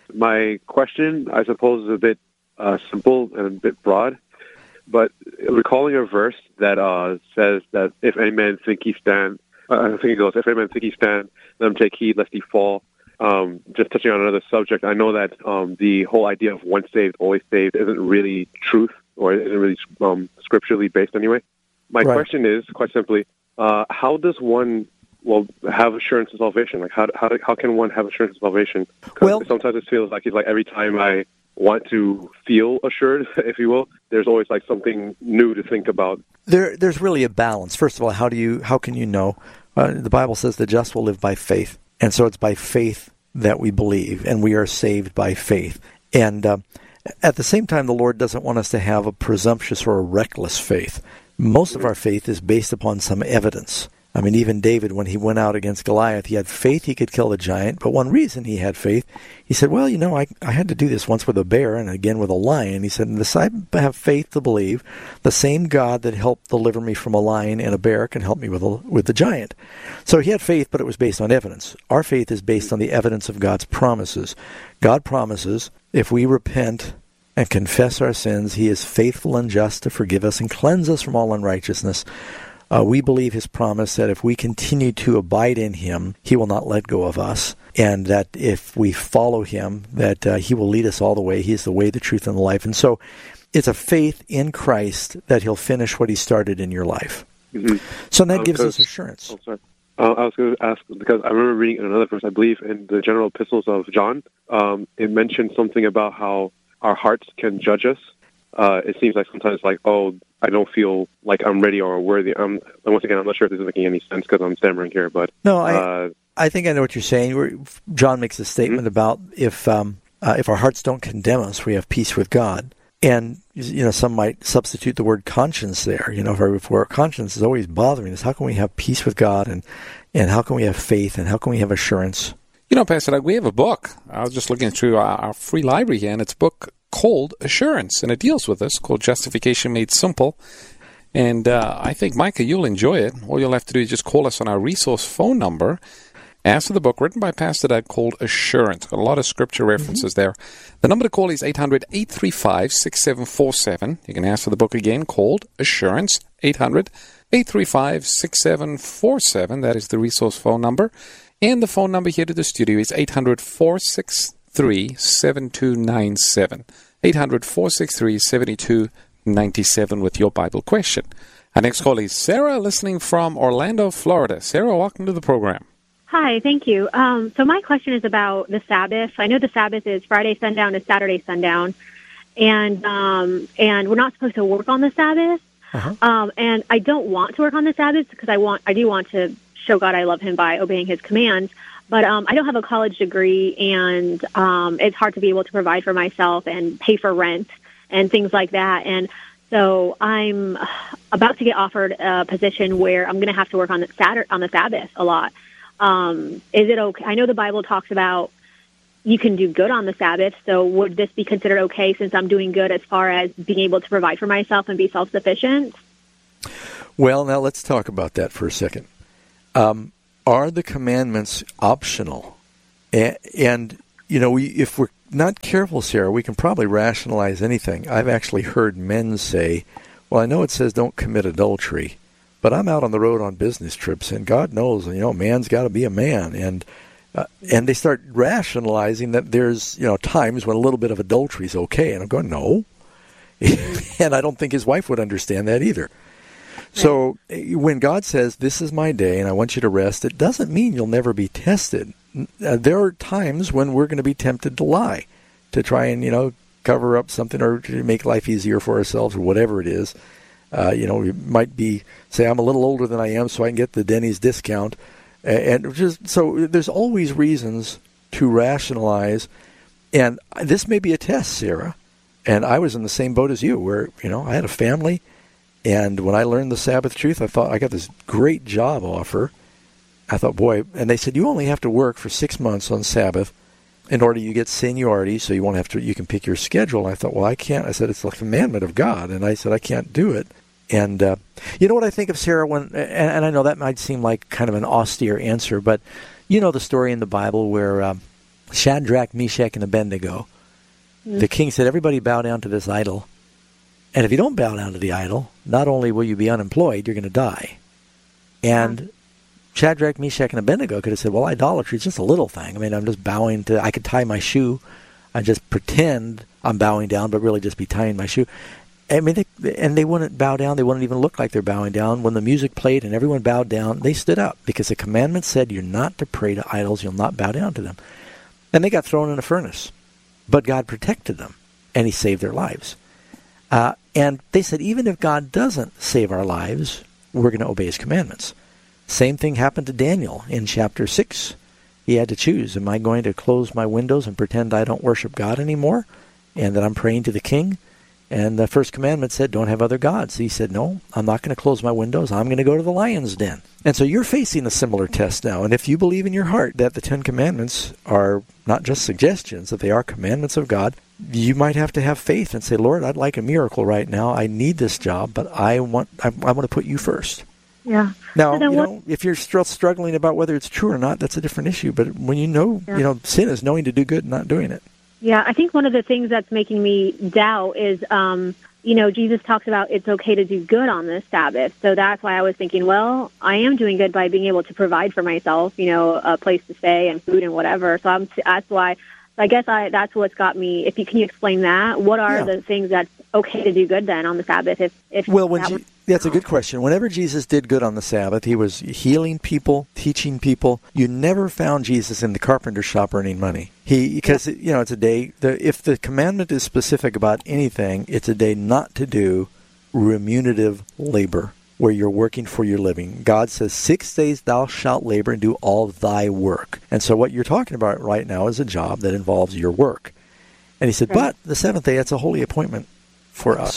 Speaker 16: My question, I suppose, is a bit simple and a bit broad. But recalling a verse that says that if any man think he stand, I think it goes, if any man think he stand, let him take heed lest he fall. Just touching on another subject, I know that the whole idea of once saved, always saved isn't really truth, or isn't really scripturally based anyway. My question is, quite simply, how does one have assurance of salvation? Like, how can one have assurance of salvation? Because sometimes it feels like every time I want to feel assured, if you will, there's always like something new to think about.
Speaker 1: There's really a balance. First of all, how can you know? The Bible says the just will live by faith, and so it's by faith that we believe, and we are saved by faith. And at the same time, the Lord doesn't want us to have a presumptuous or a reckless faith. Most of our faith is based upon some evidence. I mean, even David, when he went out against Goliath, he had faith he could kill the giant. But one reason he had faith, he said, well, I had to do this once with a bear and again with a lion. He said, I have faith to believe the same God that helped deliver me from a lion and a bear can help me with the giant. So he had faith, but it was based on evidence. Our faith is based on the evidence of God's promises. God promises if we repent and confess our sins, he is faithful and just to forgive us and cleanse us from all unrighteousness. We believe his promise that if we continue to abide in him, he will not let go of us, and that if we follow him, that he will lead us all the way. He is the way, the truth, and the life. And so it's a faith in Christ that he'll finish what he started in your life.
Speaker 16: Mm-hmm.
Speaker 1: So that gives us assurance.
Speaker 16: I was going to ask, because I remember reading in another verse, I believe in the general epistles of John, it mentioned something about how our hearts can judge us. It seems like sometimes I don't feel like I'm ready or worthy. Once again, I'm not sure if this is making any sense because I'm stammering here. But
Speaker 1: no, I think I know what you're saying. John makes a statement about if our hearts don't condemn us, we have peace with God. And some might substitute the word conscience there. If our conscience is always bothering us, how can we have peace with God, and how can we have faith, and how can we have assurance?
Speaker 14: Pastor Doug, we have a book. I was just looking through our free library here, and it's a book called Assurance, and it deals with this, called Justification Made Simple. And I think, Micah, you'll enjoy it. All you'll have to do is just call us on our resource phone number. Ask for the book written by Pastor Doug called Assurance. Got a lot of scripture references there. The number to call is 800-835-6747. You can ask for the book again, called Assurance, 800-835-6747. That is the resource phone number. And the phone number here to the studio is 800-463-7297. 800-463-7297 with your Bible question. Our next call is Sarah, listening from Orlando, Florida. Sarah, welcome to the program.
Speaker 17: Hi, thank you. So my question is about the Sabbath. I know the Sabbath is Friday sundown to Saturday sundown, and we're not supposed to work on the Sabbath. And I don't want to work on the Sabbath because I do want to show God I love him by obeying his commands. But I don't have a college degree, and it's hard to be able to provide for myself and pay for rent and things like that. And so I'm about to get offered a position where I'm going to have to work on the Sabbath a lot. Is it okay? I know the Bible talks about you can do good on the Sabbath, so would this be considered okay since I'm doing good as far as being able to provide for myself and be self-sufficient?
Speaker 1: Well, now let's talk about that for a second. Are the commandments optional? And you know, if we're not careful, Sarah, we can probably rationalize anything. I've actually heard men say, well, I know it says don't commit adultery, but I'm out on the road on business trips, and God knows, you know, man's got to be a man. And they start rationalizing that there's, you know, times when a little bit of adultery is okay. And I'm going, no. And I don't think his wife would understand that either. So when God says, this is my day and I want you to rest, it doesn't mean you'll never be tested. There are times when we're going to be tempted to lie, to try and, you know, cover up something or to make life easier for ourselves or whatever it is. You know, we might be, say, I'm a little older than I am so I can get the Denny's discount. And just so there's always reasons to rationalize. And this may be a test, Sarah. And I was in the same boat as you where, you know, I had a family. And when I learned the Sabbath truth, I thought I got this great job offer. I thought, boy, and they said, you only have to work for 6 months on Sabbath in order you get seniority, so you won't have to, you can pick your schedule. And I thought, well, I can't. I said, it's the commandment of God. And I said, I can't do it. And you know what I think of, Sarah, when, and I know that might seem like kind of an austere answer, but you know the story in the Bible where Shadrach, Meshach, and Abednego, the king said, everybody bow down to this idol. And if you don't bow down to the idol, not only will you be unemployed, you're going to die. And Shadrach, Meshach, and Abednego could have said, well, idolatry is just a little thing. I mean, I'm just bowing to, I could tie my shoe. I just pretend I'm bowing down, but really just be tying my shoe. I mean, they wouldn't bow down. They wouldn't even look like they're bowing down. When the music played and everyone bowed down, they stood up because the commandment said you're not to pray to idols. You'll not bow down to them. And they got thrown in a furnace. But God protected them, and he saved their lives. And they said, even if God doesn't save our lives, we're going to obey his commandments. Same thing happened to Daniel in chapter 6. He had to choose, am I going to close my windows and pretend I don't worship God anymore and that I'm praying to the king? And the first commandment said, don't have other gods. He said, no, I'm not going to close my windows. I'm going to go to the lion's den. And so you're facing a similar test now. And if you believe in your heart that the 10 Commandments are not just suggestions, that they are commandments of God, you might have to have faith and say, Lord, I'd like a miracle right now. I need this job, but I want to put you first.
Speaker 17: Yeah.
Speaker 1: Now, you know, if you're still struggling about whether it's true or not, that's a different issue. But when you know, you know, sin is knowing to do good and not doing it.
Speaker 17: Yeah, I think one of the things that's making me doubt is, you know, Jesus talks about it's okay to do good on this Sabbath. So that's why I was thinking, well, I am doing good by being able to provide for myself, you know, a place to stay and food and whatever. So that's why. I guess that's what's got me. Can you explain that? What are the things that's okay to do good then on the Sabbath?
Speaker 1: That's a good question. Whenever Jesus did good on the Sabbath, he was healing people, teaching people. You never found Jesus in the carpenter shop earning money. Because you know, it's a day. If the commandment is specific about anything, it's a day not to do remunerative labor, where you're working for your living. God says, 6 days thou shalt labor and do all thy work. And so what you're talking about right now is a job that involves your work. And he said, but the seventh day, it's a holy appointment for us.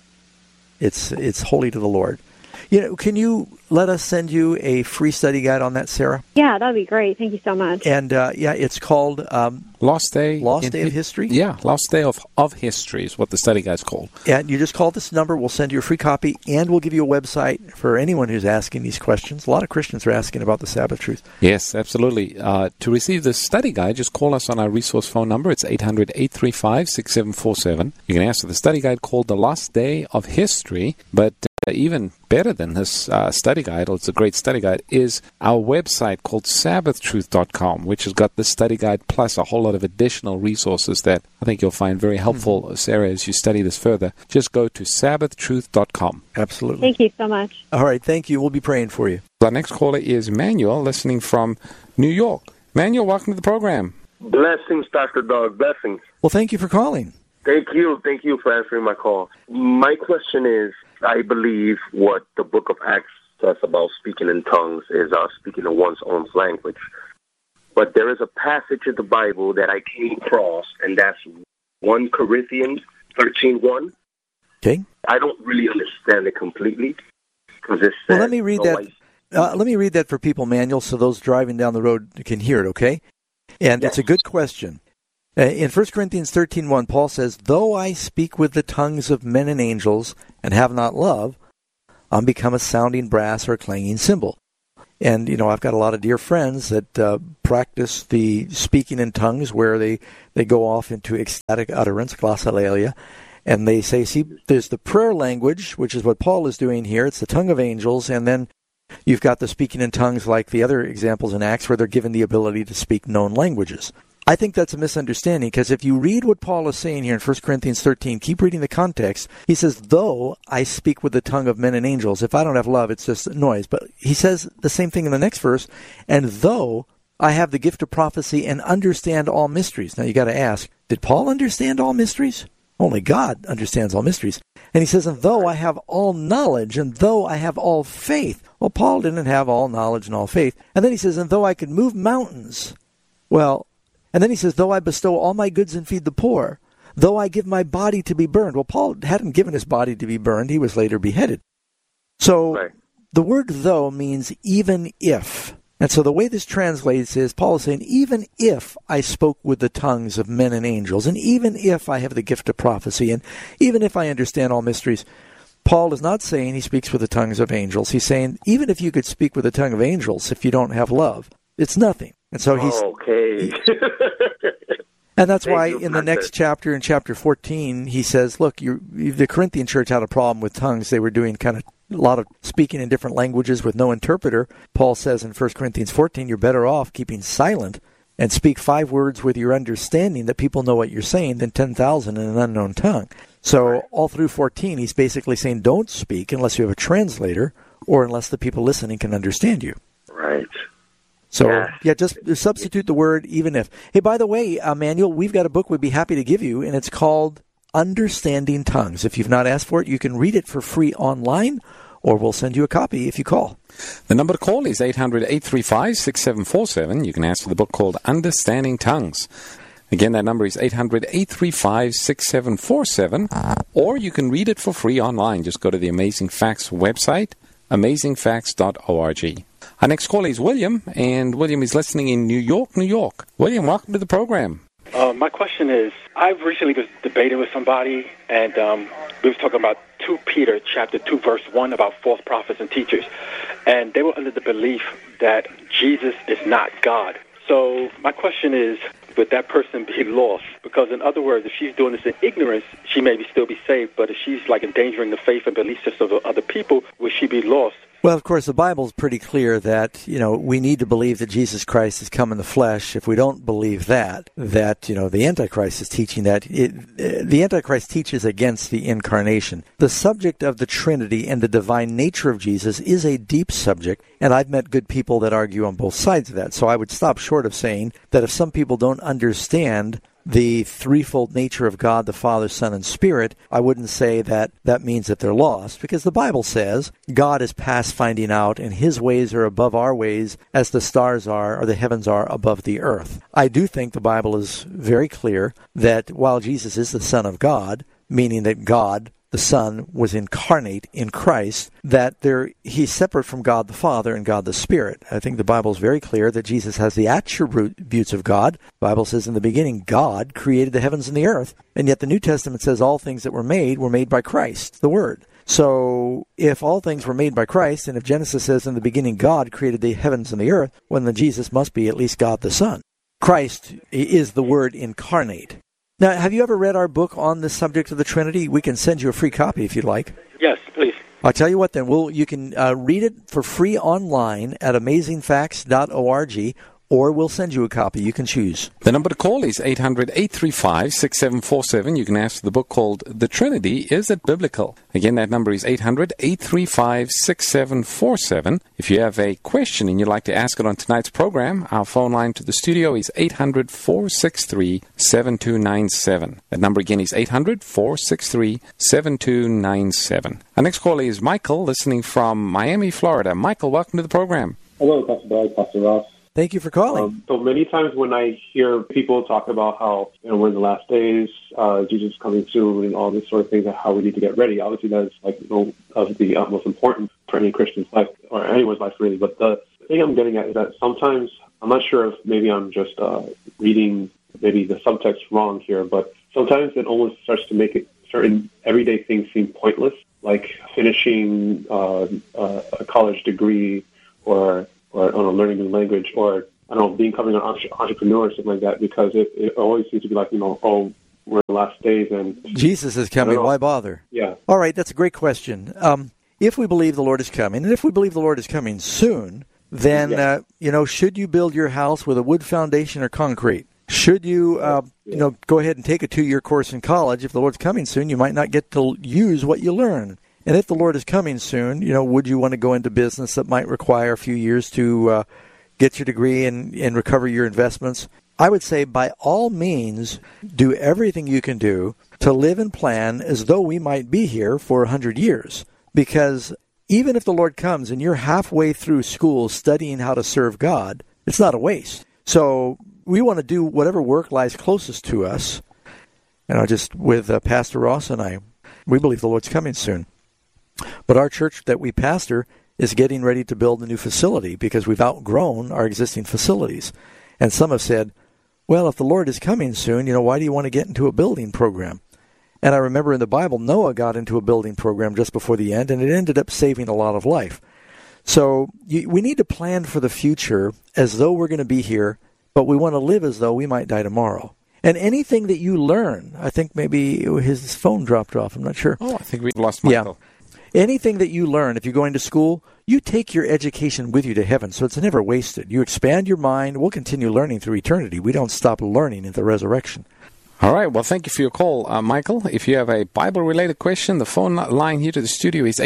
Speaker 1: It's holy to the Lord. You know, can you let us send you a free study guide on that, Sarah?
Speaker 17: Yeah, that would be great. Thank you so much.
Speaker 1: And it's called
Speaker 14: Lost Day.
Speaker 1: Lost Day of History?
Speaker 14: Yeah, Lost Day of History is what the study guide's called.
Speaker 1: And you just call this number. We'll send you a free copy, and we'll give you a website for anyone who's asking these questions. A lot of Christians are asking about the Sabbath truth.
Speaker 14: Yes, absolutely. To receive the study guide, just call us on our resource phone number. It's 800-835-6747. You can ask for the study guide called The Lost Day of History, but even better than this study guide, it's a great study guide, is our website called sabbathtruth.com, which has got the study guide plus a whole lot of additional resources that I think you'll find very helpful, Sarah, as you study this further. Just go to sabbathtruth.com.
Speaker 1: Absolutely.
Speaker 17: Thank you so much.
Speaker 1: All right, thank you. We'll be praying for you.
Speaker 14: Our next caller is Manuel, listening from New York. Manuel, welcome to the program.
Speaker 18: Blessings, Dr. Doug. Blessings.
Speaker 1: Well, thank you for calling.
Speaker 18: Thank you. Thank you for answering my call. My question is, I believe what the book of Acts says about speaking in tongues is speaking in one's own language. but there is a passage in the Bible that I came across, and that's 1 Corinthians 13:1.
Speaker 1: Okay.
Speaker 18: I don't really understand it completely.
Speaker 1: Well, let me read that. Let me read that for people, Manuel, so those driving down the road can hear it, okay? And It's a good question. In 1 Corinthians 13:1, Paul says, "Though I speak with the tongues of men and angels and have not love, I'm become a sounding brass or a clanging cymbal." And, I've got a lot of dear friends that practice the speaking in tongues where they go off into ecstatic utterance, glossolalia, and they say, see, there's the prayer language, which is what Paul is doing here. It's the tongue of angels, and then you've got the speaking in tongues like the other examples in Acts where they're given the ability to speak known languages. I think that's a misunderstanding, because if you read what Paul is saying here in 1 Corinthians 13, keep reading the context, he says, though I speak with the tongue of men and angels, if I don't have love, it's just noise. But he says the same thing in the next verse, and though I have the gift of prophecy and understand all mysteries. Now you got to ask, did Paul understand all mysteries? Only God understands all mysteries. And he says, and though I have all knowledge, and though I have all faith. Well, Paul didn't have all knowledge and all faith. And then he says, and though I could move mountains. Well, and then he says, though I bestow all my goods and feed the poor, though I give my body to be burned. Well, Paul hadn't given his body to be burned. He was later beheaded. So the word though means even if. And so the way this translates is Paul is saying, even if I spoke with the tongues of men and angels, and even if I have the gift of prophecy, and even if I understand all mysteries, Paul is not saying he speaks with the tongues of angels. He's saying, even if you could speak with the tongue of angels, if you don't have love, it's nothing. And so he's
Speaker 18: okay.
Speaker 1: And that's why in the next chapter, in chapter 14, he says, look, the Corinthian church had a problem with tongues. They were doing kind of a lot of speaking in different languages with no interpreter. Paul says in 1 Corinthians 14, you're better off keeping silent and speak 5 words with your understanding that people know what you're saying than 10,000 in an unknown tongue. So all through 14, he's basically saying don't speak unless you have a translator or unless the people listening can understand you.
Speaker 18: Right.
Speaker 1: So, just substitute the word even if. Hey, by the way, Manuel, we've got a book we'd be happy to give you, and it's called Understanding Tongues. If you've not asked for it, you can read it for free online, or we'll send you a copy if you call.
Speaker 14: The number to call is 800-835-6747. You can ask for the book called Understanding Tongues. Again, that number is 800-835-6747, or you can read it for free online. Just go to the Amazing Facts website, amazingfacts.org. Our next caller is William, and William is listening in New York, New York. William, welcome to the program.
Speaker 19: My question is, I've recently was debating with somebody, and we was talking about 2 Peter chapter 2, verse 1, about false prophets and teachers. And they were under the belief that Jesus is not God. So my question is, would that person be lost? Because in other words, if she's doing this in ignorance, she may still be saved. But if she's like endangering the faith and belief system of other people, would she be lost?
Speaker 1: Well, of course, the Bible is pretty clear that, we need to believe that Jesus Christ has come in the flesh. If we don't believe that, the Antichrist is teaching that. The Antichrist teaches against the incarnation. The subject of the Trinity and the divine nature of Jesus is a deep subject, and I've met good people that argue on both sides of that. So I would stop short of saying that if some people don't understand the threefold nature of God, the Father, Son, and Spirit, I wouldn't say that means that they're lost, because the Bible says God is past finding out, and His ways are above our ways, as the stars are, or the heavens are above the earth. I do think the Bible is very clear that while Jesus is the Son of God, meaning that God, the Son, was incarnate in Christ, that He's separate from God the Father and God the Spirit. I think the Bible is very clear that Jesus has the attributes of God. The Bible says in the beginning, God created the heavens and the earth. And yet the New Testament says all things that were made by Christ, the Word. So if all things were made by Christ, and if Genesis says in the beginning God created the heavens and the earth, well, then Jesus must be at least God the Son. Christ is the Word incarnate. Now, have you ever read our book on the subject of the Trinity? We can send you a free copy if you'd like.
Speaker 19: Yes, please.
Speaker 1: I'll tell you what then. You can read it for free online at amazingfacts.org, or we'll send you a copy. You can choose.
Speaker 14: The number to call is 800-835-6747. You can ask for the book called The Trinity, Is It Biblical? Again, that number is 800-835-6747. If you have a question and you'd like to ask it on tonight's program, our phone line to the studio is 800-463-7297. That number again is 800-463-7297. Our next caller is Michael, listening from Miami, Florida. Michael, welcome to the program.
Speaker 20: Hello, Pastor Doug, Pastor Ross.
Speaker 1: Thank you for calling.
Speaker 16: So many times when I hear people talk about how we're in the last days, Jesus is coming soon, and all this sort of things, and how we need to get ready. Obviously, that's of the utmost important for any Christian's life or anyone's life, really. But the thing I'm getting at is that sometimes I'm not sure if maybe I'm just reading maybe the subtext wrong here, but sometimes it almost starts to make certain everyday things seem pointless, like finishing a college degree or learning a new language, or becoming an entrepreneur or something like that, because it always seems to be like, we're in the last days and
Speaker 1: Jesus is coming. Why bother?
Speaker 16: Yeah.
Speaker 1: All right, that's a great question. If we believe the Lord is coming, and if we believe the Lord is coming soon, then should you build your house with a wood foundation or concrete? Should you, go ahead and take a 2-year course in college? If the Lord's coming soon, you might not get to use what you learn. And if the Lord is coming soon, would you want to go into business that might require a few years to get your degree and recover your investments? I would say by all means, do everything you can do to live and plan as though we might be here for 100 years. Because even if the Lord comes and you're halfway through school studying how to serve God, it's not a waste. So we want to do whatever work lies closest to us. Just with Pastor Ross and I, we believe the Lord's coming soon. But our church that we pastor is getting ready to build a new facility because we've outgrown our existing facilities. And some have said, well, if the Lord is coming soon, why do you want to get into a building program? And I remember in the Bible, Noah got into a building program just before the end, and it ended up saving a lot of life. So we need to plan for the future as though we're going to be here, but we want to live as though we might die tomorrow. And anything that you learn, I think maybe his phone dropped off, I'm not sure.
Speaker 14: Oh, I think we've lost Michael.
Speaker 1: Yeah. Anything that you learn, if you're going to school, you take your education with you to heaven, so it's never wasted. You expand your mind. We'll continue learning through eternity. We don't stop learning in the resurrection.
Speaker 14: All right. Well, thank you for your call, Michael. If you have a Bible-related question, the phone line here to the studio is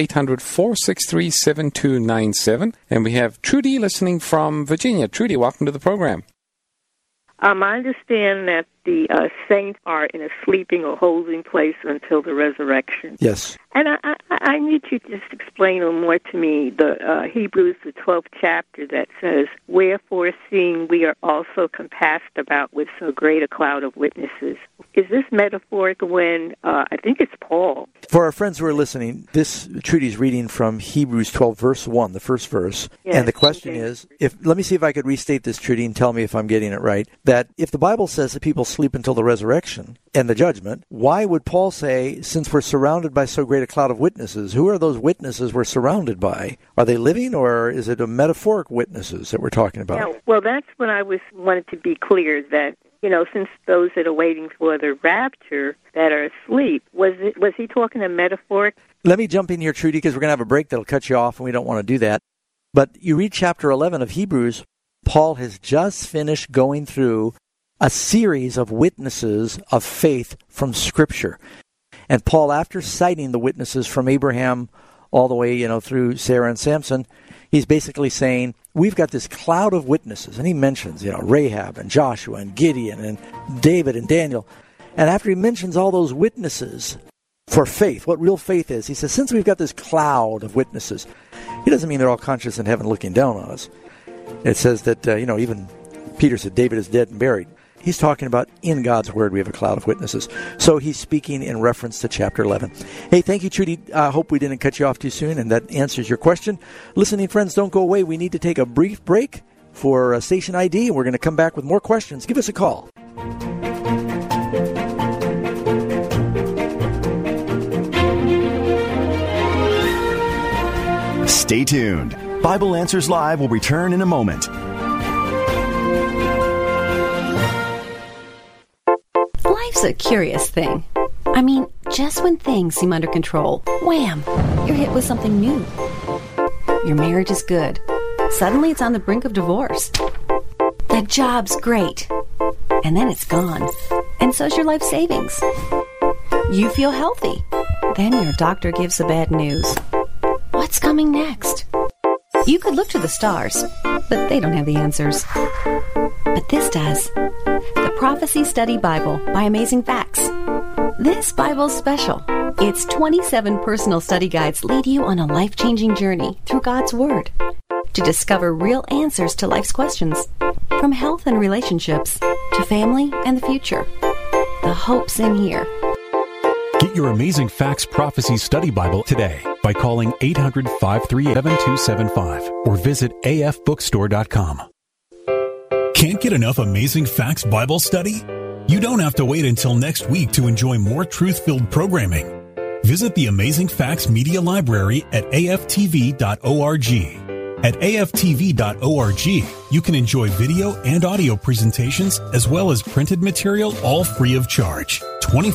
Speaker 14: 800-463-7297. And we have Trudy listening from Virginia. Trudy, welcome to the program.
Speaker 20: I understand that the saints are in a sleeping or holding place until the resurrection.
Speaker 1: Yes.
Speaker 20: And I need you to just explain a little more to me the Hebrews, the 12th chapter that says, wherefore, seeing we are also compassed about with so great a cloud of witnesses. Is this metaphoric when, I think it's Paul.
Speaker 1: For our friends who are listening, this Trudy's reading from Hebrews 12, verse 1, the first verse. Yes, and the question is, let me see if I could restate this, Trudy, and tell me if I'm getting it right, that if the Bible says that people sleep until the resurrection and the judgment, why would Paul say, since we're surrounded by so great a cloud of witnesses, who are those witnesses we're surrounded by? Are they living, or is it a metaphoric witnesses that we're talking about?
Speaker 20: Yeah, well, that's what I wanted to be clear, that since those that are waiting for the rapture that are asleep, was he talking a metaphoric?
Speaker 1: Let me jump in here, Trudy, because we're going to have a break that'll cut you off, and we don't want to do that. But you read chapter 11 of Hebrews, Paul has just finished going through a series of witnesses of faith from Scripture. And Paul, after citing the witnesses from Abraham all the way, through Sarah and Samson, he's basically saying, we've got this cloud of witnesses. And he mentions, Rahab and Joshua and Gideon and David and Daniel. And after he mentions all those witnesses for faith, what real faith is, he says, since we've got this cloud of witnesses, he doesn't mean they're all conscious in heaven looking down on us. It says that, even Peter said, David is dead and buried. He's talking about in God's Word we have a cloud of witnesses. So he's speaking in reference to chapter 11. Hey, thank you, Trudy. I hope we didn't cut you off too soon, and that answers your question. Listening friends, don't go away. We need to take a brief break for station ID, and we're going to come back with more questions. Give us a call.
Speaker 13: Stay tuned. Bible Answers Live will return in a moment.
Speaker 21: Life's a curious thing. I mean, just when things seem under control, wham, you're hit with something new. Your marriage is good. Suddenly it's on the brink of divorce. The job's great. And then it's gone. And so's your life savings. You feel healthy. Then your doctor gives the bad news. What's coming next? You could look to the stars, but they don't have the answers. But this does. The Prophecy Study Bible by Amazing Facts. This Bible's special. Its 27 personal study guides lead you on a life-changing journey through God's Word to discover real answers to life's questions. From health and relationships to family and the future. The hope's in here.
Speaker 2: Get your Amazing Facts Prophecy Study Bible today by calling 800-538-7275 or visit afbookstore.com.
Speaker 22: Can't get enough Amazing Facts Bible study? You don't have to wait until next week to enjoy more truth-filled programming. Visit the Amazing Facts Media Library at aftv.org. At aftv.org, you can enjoy video and audio presentations as well as printed material, all free of charge. 24